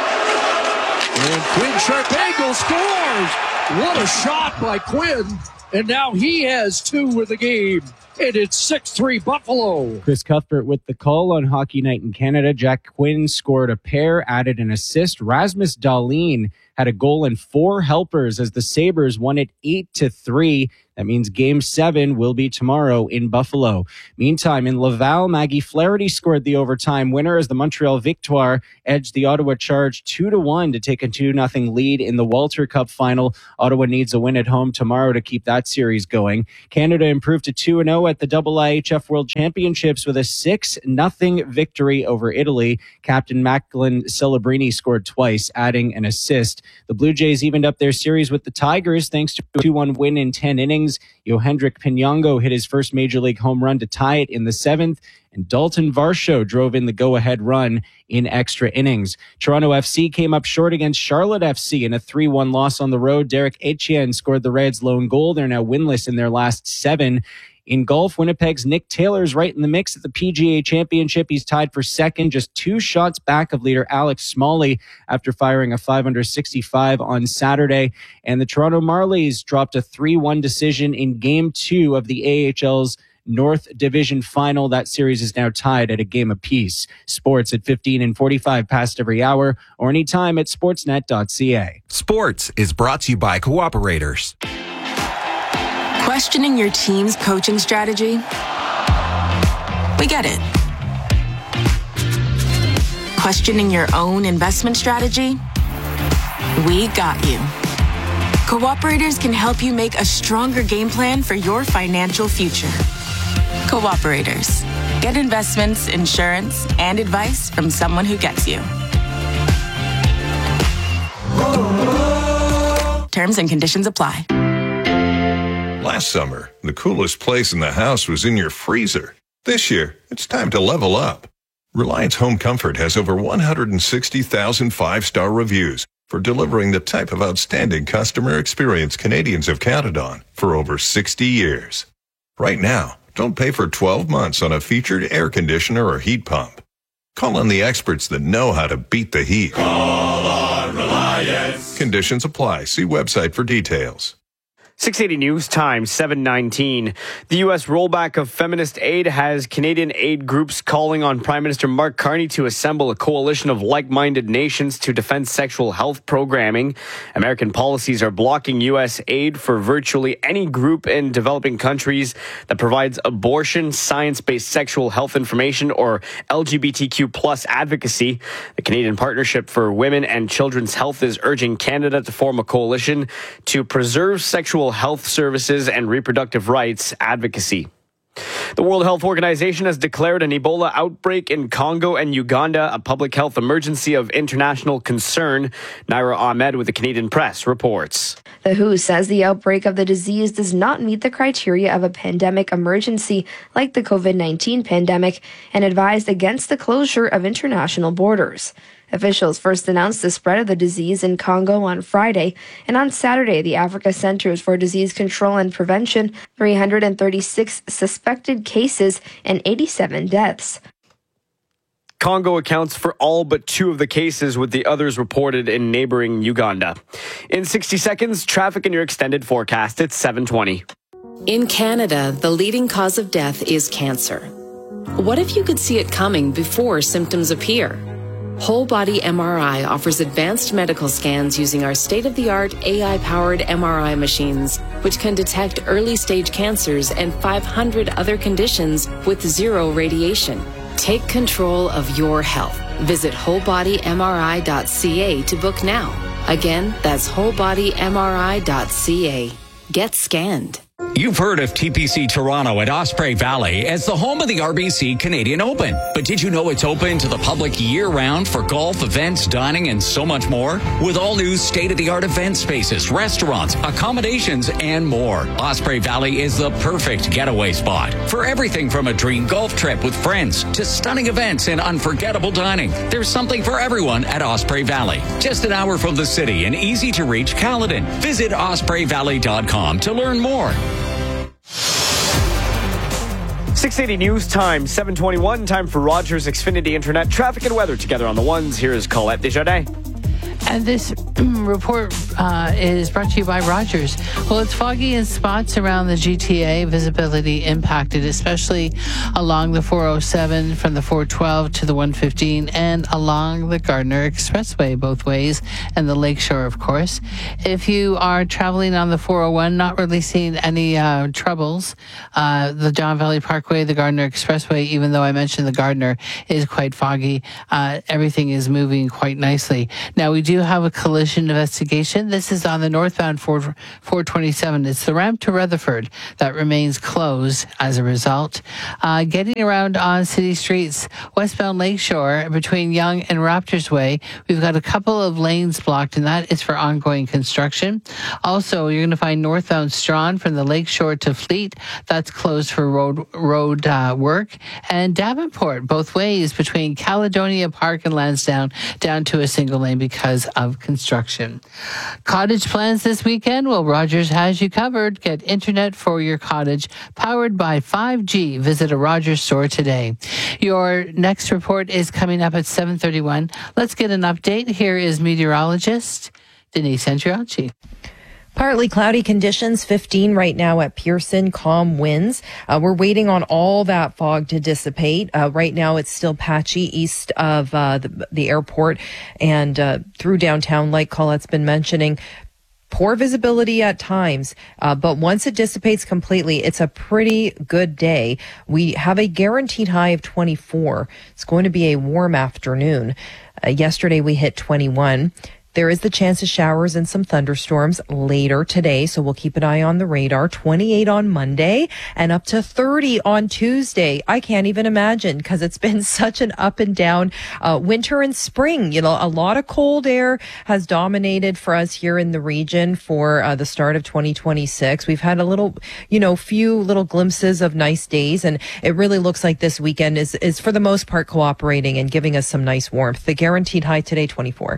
And Quinn Sharp-Angle scores! What a shot by Quinn! And now he has two with the game. And it's six three Buffalo. Chris Cuthbert with the call on Hockey Night in Canada. Jack Quinn scored a pair, added an assist. Rasmus Dahlin had a goal and four helpers as the Sabres won it eight to three. That means game seven will be tomorrow in Buffalo. Meantime, in Laval, Maggie Flaherty scored the overtime winner as the Montreal Victoire edged the Ottawa Charge two to one to take a two nothing lead in the Walter Cup final. Ottawa needs a win at home tomorrow to keep that series going. Canada improved to two and oh at the double I H F World Championships with a six nothing victory over Italy. Captain Macklin Celebrini scored twice, adding an assist. The Blue Jays evened up their series with the Tigers thanks to a two one win in ten innings. Yohendrick Pinongo hit his first Major League home run to tie it in the seventh, and Dalton Varsho drove in the go-ahead run in extra innings. Toronto F C came up short against Charlotte F C in a three one loss on the road. Derek Etienne scored the Reds' lone goal. They're now winless in their last seven. In golf, Winnipeg's Nick Taylor's right in the mix at the P G A Championship. He's tied for second, just two shots back of leader Alex Smalley after firing a five under sixty-five on Saturday. And the Toronto Marlies dropped a three one decision in Game two of the A H L's North Division Final. That series is now tied at a game apiece. Sports at fifteen and forty-five past every hour or anytime at sportsnet dot c a. Sports is brought to you by Cooperators. Questioning your team's coaching strategy? We get it. Questioning your own investment strategy? We got you. Cooperators can help you make a stronger game plan for your financial future. Cooperators. Get investments, insurance, and advice from someone who gets you. Terms and conditions apply. Last summer, the coolest place in the house was in your freezer. This year, it's time to level up. Reliance Home Comfort has over one hundred sixty thousand five-star reviews for delivering the type of outstanding customer experience Canadians have counted on for over sixty years. Right now, don't pay for twelve months on a featured air conditioner or heat pump. Call on the experts that know how to beat the heat. Call on Reliance. Conditions apply. See website for details. six eighty News Time, seven nineteen. The U S rollback of feminist aid has Canadian aid groups calling on Prime Minister Mark Carney to assemble a coalition of like-minded nations to defend sexual health programming. American policies are blocking U S aid for virtually any group in developing countries that provides abortion, science-based sexual health information, or L G B T Q plus advocacy. The Canadian Partnership for Women and Children's Health is urging Canada to form a coalition to preserve sexual health services and reproductive rights advocacy. The World Health Organization has declared an Ebola outbreak in Congo and Uganda a public health emergency of international concern. Naira Ahmed with the Canadian Press reports. The W H O says the outbreak of the disease does not meet the criteria of a pandemic emergency like the COVID nineteen pandemic and advised against the closure of international borders. Officials first announced the spread of the disease in Congo on Friday, and on Saturday, the Africa Centers for Disease Control and Prevention, three hundred thirty-six suspected cases and eighty-seven deaths. Congo accounts for all but two of the cases, with the others reported in neighboring Uganda. In sixty seconds, traffic in your extended forecast. It's seven twenty. In Canada, the leading cause of death is cancer. What if you could see it coming before symptoms appear? Whole Body M R I offers advanced medical scans using our state-of-the-art A I-powered M R I machines, which can detect early-stage cancers and five hundred other conditions with zero radiation. Take control of your health. Visit whole body m r i dot c a to book now. Again, that's whole body m r i dot c a. Get scanned. You've heard of T P C Toronto at Osprey Valley as the home of the R B C Canadian Open. But did you know it's open to the public year-round for golf, events, dining, and so much more? With all new state-of-the-art event spaces, restaurants, accommodations, and more. Osprey Valley is the perfect getaway spot for everything from a dream golf trip with friends to stunning events and unforgettable dining. There's something for everyone at Osprey Valley. Just an hour from the city and easy to reach Caledon. Visit osprey valley dot com to learn more. six eighty News Time, seven twenty-one. Time for Rogers Xfinity Internet traffic and weather together on the ones. Here is Colette Desjardins. And this report uh, is brought to you by Rogers. Well, it's foggy in spots around the G T A. Visibility impacted, especially along the four oh seven from the four twelve to the one fifteen and along the Gardiner Expressway both ways and the Lakeshore, of course. If you are traveling on the four oh one, not really seeing any uh, troubles. Uh, the Don Valley Parkway, the Gardiner Expressway, even though I mentioned the Gardiner is quite foggy, uh, everything is moving quite nicely. Now, we do have a collision investigation. This is on the northbound four twenty-seven. It's the ramp to Rutherford that remains closed as a result. Uh, getting around on city streets, westbound Lakeshore between Yonge and Raptors Way, we've got a couple of lanes blocked, and that is for ongoing construction. Also, you're going to find northbound Strawn from the Lakeshore to Fleet. That's closed for road road uh, work. And Davenport, both ways between Caledonia Park and Lansdowne, down to a single lane because of construction. Cottage plans this weekend? Well, Rogers has you covered. Get internet for your cottage powered by five G. Visit a Rogers store today. Your next report is coming up at seven thirty-one. Let's get an update. Here is meteorologist Denise Andriacci. Partly cloudy conditions, fifteen right now at Pearson, calm winds. Uh, we're waiting on all that fog to dissipate. Uh, right now it's still patchy east of uh, the, the airport and uh, through downtown, like Colette's been mentioning. Poor visibility at times, uh, but once it dissipates completely, it's a pretty good day. We have a guaranteed high of twenty-four. It's going to be a warm afternoon. Uh, yesterday we hit twenty-one. There is the chance of showers and some thunderstorms later today, so we'll keep an eye on the radar. twenty-eight on Monday and up to thirty on Tuesday. I can't even imagine because it's been such an up and down uh, winter and spring. You know, a lot of cold air has dominated for us here in the region for uh, the start of twenty twenty-six. We've had a little, you know, few little glimpses of nice days, and it really looks like this weekend is, is for the most part cooperating and giving us some nice warmth. The guaranteed high today, twenty-four.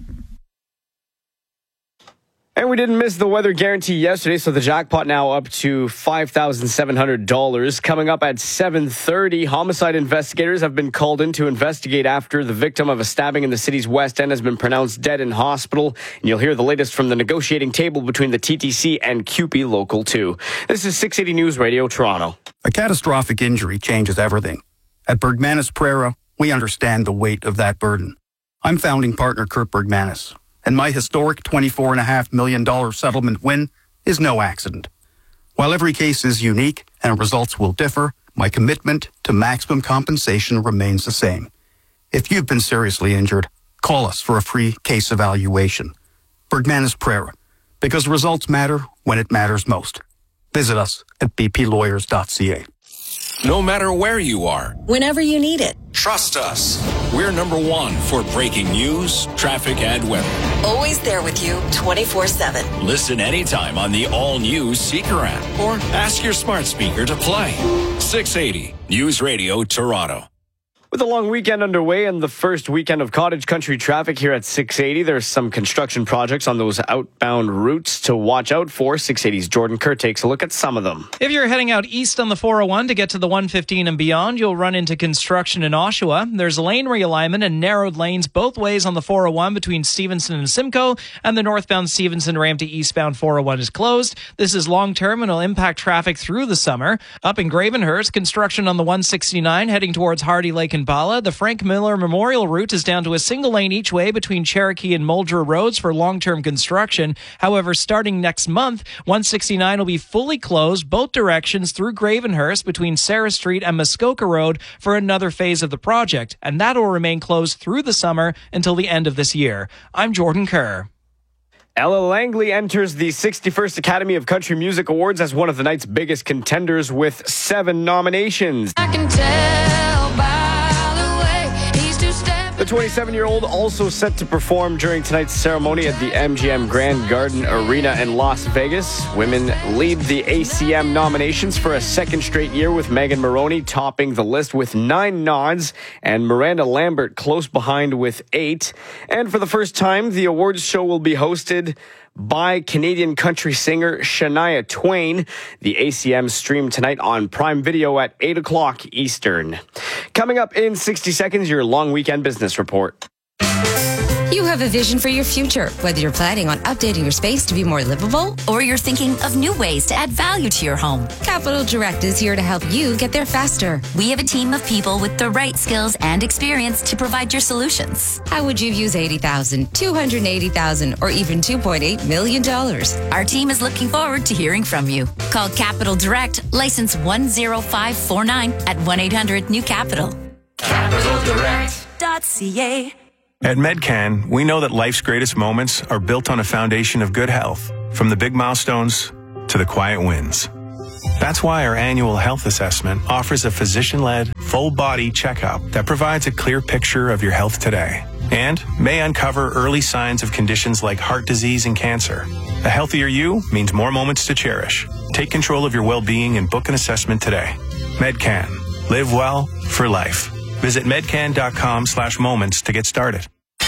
And we didn't miss the weather guarantee yesterday, so the jackpot now up to five thousand seven hundred dollars. Coming up at seven thirty, homicide investigators have been called in to investigate after the victim of a stabbing in the city's West End has been pronounced dead in hospital. And you'll hear the latest from the negotiating table between the T T C and C U P E Local two. This is six eighty News Radio, Toronto. A catastrophic injury changes everything. At Bergmanis Prera, we understand the weight of that burden. I'm founding partner Kurt Bergmanis, and my historic twenty-four point five million dollars settlement win is no accident. While every case is unique and results will differ, my commitment to maximum compensation remains the same. If you've been seriously injured, call us for a free case evaluation. Bergmanis Prera, because results matter when it matters most. Visit us at b p lawyers dot c a. No matter where you are, whenever you need it. Trust us. We're number one for breaking news, traffic, and weather. Always there with you twenty-four seven. Listen anytime on the all-new Seeker app or ask your smart speaker to play. six eighty News Radio Toronto. With a long weekend underway and the first weekend of cottage country traffic here at six eighty, there's some construction projects on those outbound routes to watch out for. six eighty's Jordan Kerr takes a look at some of them. If you're heading out east on the four oh one to get to the one fifteen and beyond, you'll run into construction in Oshawa. There's lane realignment and narrowed lanes both ways on the four oh one between Stevenson and Simcoe, and the northbound Stevenson ramp to eastbound four oh one is closed. This is long-term and will impact traffic through the summer. Up in Gravenhurst, construction on the one sixty-nine heading towards Hardy Lake and Bala. The Frank Miller Memorial route is down to a single lane each way between Cherokee and Muldra roads for long-term construction. However, starting next month, one sixty-nine will be fully closed both directions through Gravenhurst between Sarah Street and Muskoka Road for another phase of the project, and that will remain closed through the summer until the end of this year. I'm Jordan Kerr. Ella Langley enters the sixty-first Academy of Country Music Awards as one of the night's biggest contenders with seven nominations. I can tell by the way he's two-stepping. The twenty-seven-year-old also set to perform during tonight's ceremony at the M G M Grand Garden Arena in Las Vegas. Women lead the A C M nominations for a second straight year, with Megan Moroney topping the list with nine nods and Miranda Lambert close behind with eight. And for the first time, the awards show will be hosted by Canadian country singer Shania Twain. The A C M stream tonight on Prime Video at eight o'clock Eastern. Coming up in sixty seconds, your long weekend business report. You have a vision for your future, whether you're planning on updating your space to be more livable, or you're thinking of new ways to add value to your home. Capital Direct is here to help you get there faster. We have a team of people with the right skills and experience to provide your solutions. How would you use eighty thousand dollars, two hundred eighty thousand dollars, or even two point eight million dollars? Our team is looking forward to hearing from you. Call Capital Direct, license one zero five four nine at one eight hundred new capital. capital direct dot c a. At Medcan, we know that life's greatest moments are built on a foundation of good health, from the big milestones to the quiet wins. That's why our annual health assessment offers a physician-led, full-body checkup that provides a clear picture of your health today and may uncover early signs of conditions like heart disease and cancer. A healthier you means more moments to cherish. Take control of your well-being and book an assessment today. Medcan. Live well for life. Visit medcan.com slash moments to get started.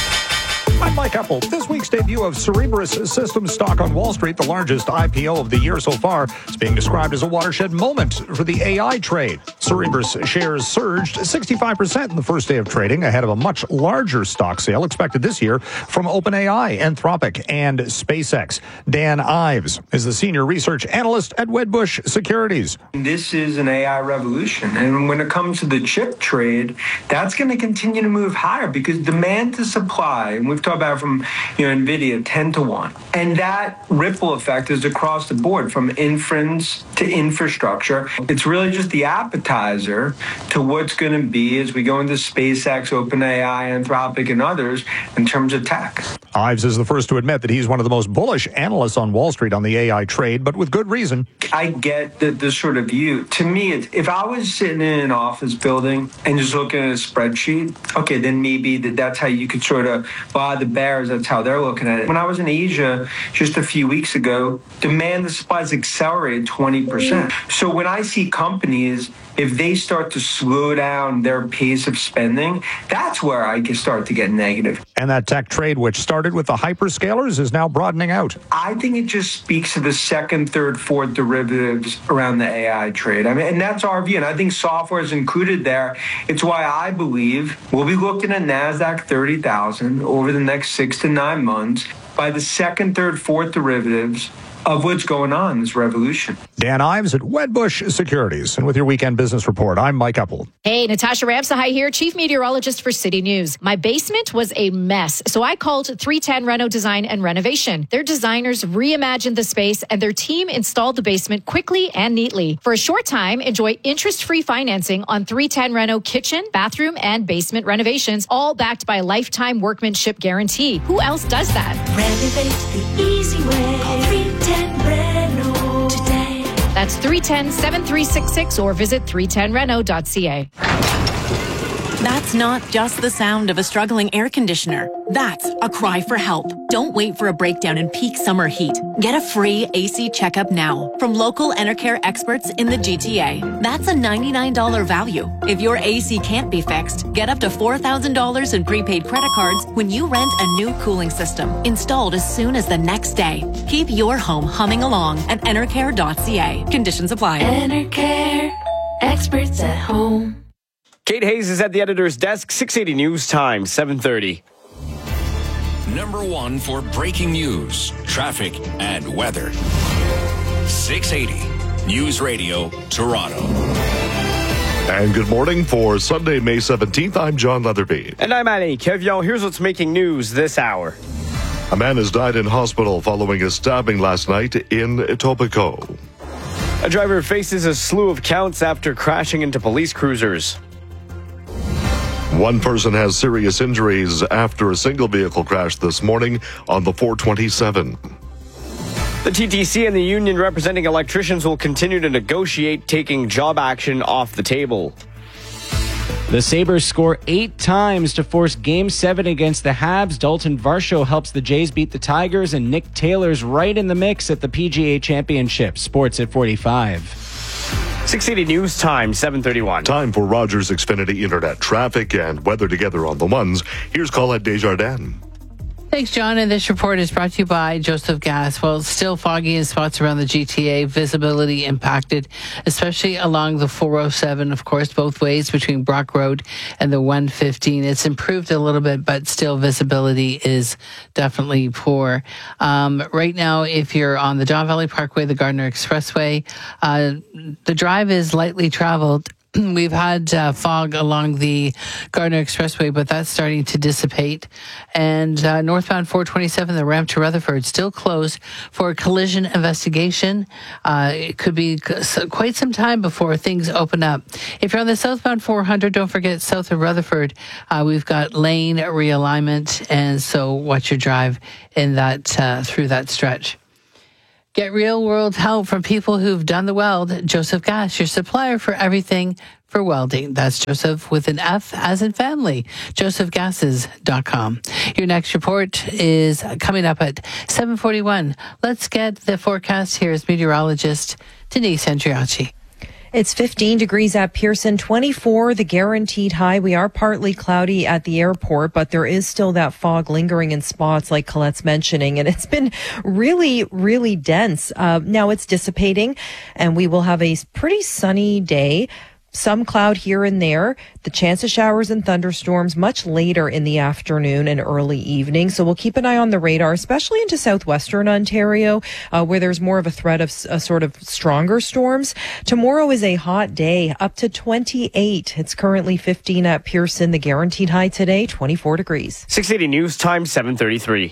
I'm Mike Apple. This week's debut of Cerebras Systems stock on Wall Street, the largest I P O of the year so far, is being described as a watershed moment for the A I trade. Cerebras shares surged sixty-five percent in the first day of trading, ahead of a much larger stock sale expected this year from OpenAI, Anthropic, and SpaceX. Dan Ives is the senior research analyst at Wedbush Securities. This is an A I revolution, and when it comes to the chip trade, that's going to continue to move higher because demand to supply, and we've talked about from you know NVIDIA ten to one, and that ripple effect is across the board from inference to infrastructure. It's really just the appetizer to what's going to be as we go into SpaceX, OpenAI, Anthropic, and others in terms of tech. Ives is the first to admit that he's one of the most bullish analysts on Wall Street on the A I trade, but with good reason. I get the, the sort of view. To me, it's, if I was sitting in an office building and just looking at a spreadsheet, okay, then maybe that, that's how you could sort of buy the bears. That's how they're looking at it. When I was in Asia just a few weeks ago, demand to supply has accelerated twenty percent. So when I see companies, if they start to slow down their pace of spending, that's where I can start to get negative. And that tech trade, which started with the hyperscalers, is now broadening out. I think it just speaks to the second, third, fourth derivatives around the A I trade. I mean, and that's our view. And I think software is included there. It's why I believe we'll be looking at NASDAQ thirty thousand over the next six to nine months by the second, third, fourth derivatives of what's going on in this revolution. Dan Ives at Wedbush Securities. And with your weekend business report, I'm Mike Apple. Hey, Natasha Ramsahai here, chief meteorologist for City News. My basement was a mess, so I called three ten Reno Design and Renovation. Their designers reimagined the space, and their team installed the basement quickly and neatly. For a short time, enjoy interest-free financing on three ten Reno kitchen, bathroom, and basement renovations, all backed by a lifetime workmanship guarantee. Who else does that? Renovate the easy way. Call three ten Reno today. That's three one zero, seven three six six or visit three ten reno dot c a. That's not just the sound of a struggling air conditioner. That's a cry for help. Don't wait for a breakdown in peak summer heat. Get a free A C checkup now from local Enercare experts in the G T A. That's a ninety-nine dollars value. If your A C can't be fixed, get up to four thousand dollars in prepaid credit cards when you rent a new cooling system installed as soon as the next day. Keep your home humming along at enercare dot c a. Conditions apply. Enercare, experts at home. Kate Hayes is at the editor's desk. six eighty News Time, seven thirty. Number one for breaking news, traffic, and weather. six eighty News Radio, Toronto. And good morning for Sunday, May seventeenth. I'm John Leatherby. And I'm Annie Kevion. Here's what's making news this hour. A man has died in hospital following a stabbing last night in Etobicoke. A driver faces a slew of counts after crashing into police cruisers. One person has serious injuries after a single vehicle crash this morning on the four twenty-seven. The T T C and the union representing electricians will continue to negotiate, taking job action off the table. The Sabres score eight times to force Game seven against the Habs. Dalton Varsho helps the Jays beat the Tigers, and Nick Taylor's right in the mix at the P G A Championship. Sports at forty-five. six eighty News Time, seven thirty-one. Time for Rogers Xfinity Internet traffic and weather together on the ones. Here's Colette Desjardins. Thanks, John. And this report is brought to you by Joseph Gas. Well, it's still foggy in spots around the G T A. Visibility impacted, especially along the four oh seven, of course, both ways between Brock Road and the one fifteen. It's improved a little bit, but still visibility is definitely poor. Um, right now, if you're on the Don Valley Parkway, the Gardiner Expressway, uh, the drive is lightly traveled. We've had uh, fog along the Gardiner Expressway, but that's starting to dissipate. And uh, northbound four twenty-seven, the ramp to Rutherford, still closed for a collision investigation. Uh, it could be quite some time before things open up. If you're on the southbound four hundred, don't forget south of Rutherford, uh, we've got lane realignment, and so watch your drive in that uh, through that stretch. Get real-world help from people who've done the weld. Joseph Gas, your supplier for everything for welding. That's Joseph with an F as in family. joseph gases dot com. Your next report is coming up at seven forty-one. Let's get the forecast. Here's meteorologist Denise Andriachi. It's fifteen degrees at Pearson, twenty-four, the guaranteed high. We are partly cloudy at the airport, but there is still that fog lingering in spots like Colette's mentioning, and it's been really, really dense. Uh, now it's dissipating, and we will have a pretty sunny day. Some cloud here and there. The chance of showers and thunderstorms much later in the afternoon and early evening. So we'll keep an eye on the radar, especially into southwestern Ontario, uh, where there's more of a threat of a sort of stronger storms. Tomorrow is a hot day, up to twenty-eight. It's currently fifteen at Pearson. The guaranteed high today, twenty-four degrees. six eighty News Time, seven thirty-three.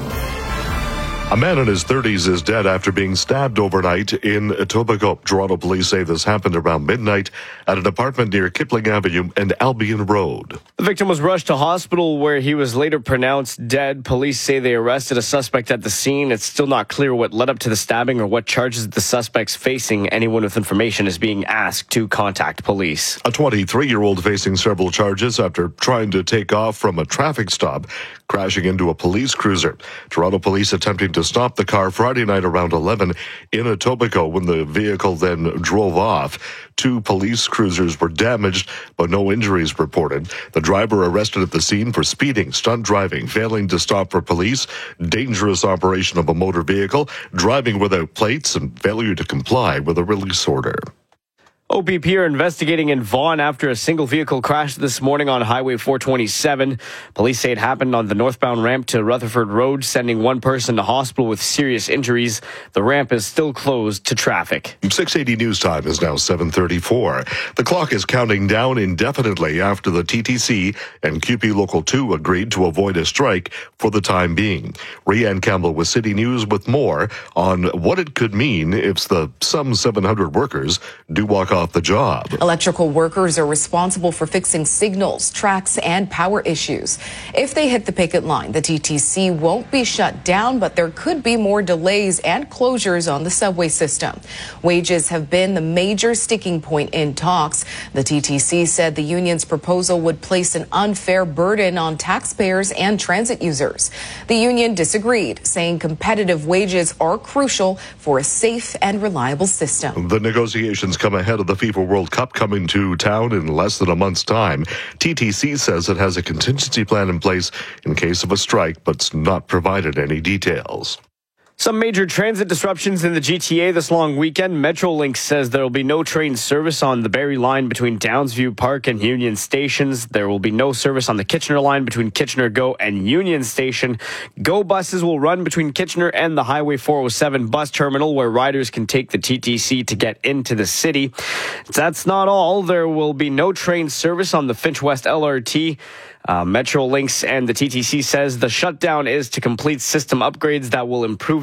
A man in his thirties is dead after being stabbed overnight in Etobicoke. Toronto police say this happened around midnight at an apartment near Kipling Avenue and Albion Road. The victim was rushed to hospital where he was later pronounced dead. Police say they arrested a suspect at the scene. It's still not clear what led up to the stabbing or what charges the suspect's facing. Anyone with information is being asked to contact police. A twenty-three-year-old facing several charges after trying to take off from a traffic stop, crashing into a police cruiser. Toronto police attempting to stop the car Friday night around eleven in Etobicoke when the vehicle then drove off. Two police cruisers were damaged, but no injuries reported. The driver arrested at the scene for speeding, stunt driving, failing to stop for police, dangerous operation of a motor vehicle, driving without plates, and failure to comply with a release order. O P P are investigating in Vaughan after a single vehicle crashed this morning on Highway four twenty-seven. Police say it happened on the northbound ramp to Rutherford Road, sending one person to hospital with serious injuries. The ramp is still closed to traffic. six eighty News Time is now seven thirty-four. The clock is counting down indefinitely after the T T C and Q P Local two agreed to avoid a strike for the time being. Rianne Campbell with City News with more on what it could mean if the some seven hundred workers do walk off the job. Electrical workers are responsible for fixing signals, tracks, and power issues. If they hit the picket line, the T T C won't be shut down, but there could be more delays and closures on the subway system. Wages have been the major sticking point in talks. The T T C said the union's proposal would place an unfair burden on taxpayers and transit users. The union disagreed, saying competitive wages are crucial for a safe and reliable system. The negotiations come ahead of the FIFA World Cup coming to town in less than a month's time. T T C says it has a contingency plan in place in case of a strike, but's not provided any details. Some major transit disruptions in the G T A this long weekend. Metrolinx says there will be no train service on the Barrie line between Downsview Park and Union Stations. There will be no service on the Kitchener line between Kitchener Go and Union Station. Go buses will run between Kitchener and the Highway four oh seven bus terminal, where riders can take the T T C to get into the city. That's not all. There will be no train service on the Finch West L R T. Uh, Metrolinx and the T T C says the shutdown is to complete system upgrades that will improve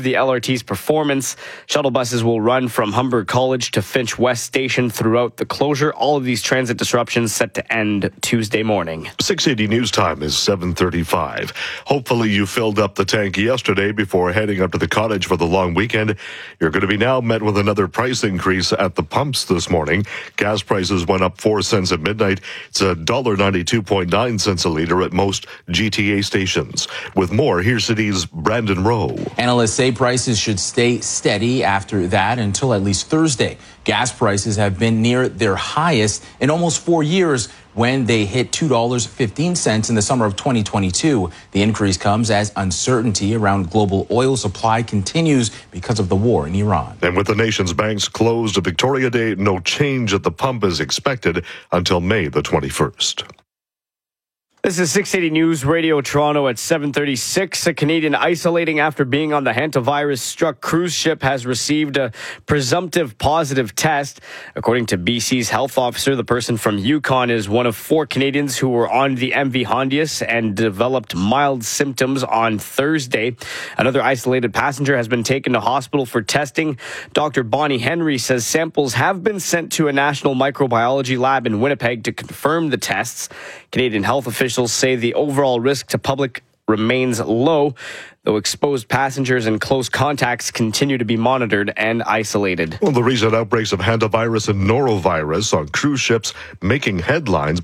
the L R T's performance. Shuttle buses will run from Humber College to Finch West Station throughout the closure. All of these transit disruptions set to end Tuesday morning. six eighty News Time is seven thirty-five. Hopefully you filled up the tank yesterday before heading up to the cottage for the long weekend. You're going to be now met with another price increase at the pumps this morning. Gas prices went up four cents at midnight. It's a one dollar ninety-two point nine cents a litre at most G T A stations. With more, here's City's Brandon Rowe. Analysts say prices should stay steady after that until at least Thursday. Gas prices have been near their highest in almost four years when they hit two dollars and fifteen cents in the summer of twenty twenty-two. The increase comes as uncertainty around global oil supply continues because of the war in Iran. And with the nation's banks closed at Victoria Day, no change at the pump is expected until May the twenty-first. This is six eighty News Radio Toronto at seven thirty-six. A Canadian isolating after being on the hantavirus-struck cruise ship has received a presumptive positive test. According to B C's health officer, the person from Yukon is one of four Canadians who were on the M V Hondius and developed mild symptoms on Thursday. Another isolated passenger has been taken to hospital for testing. Doctor Bonnie Henry says samples have been sent to a national microbiology lab in Winnipeg to confirm the tests. Canadian health officials say the overall risk to public remains low, though exposed passengers and close contacts continue to be monitored and isolated. Well, the recent outbreaks of hantavirus and norovirus on cruise ships making headlines.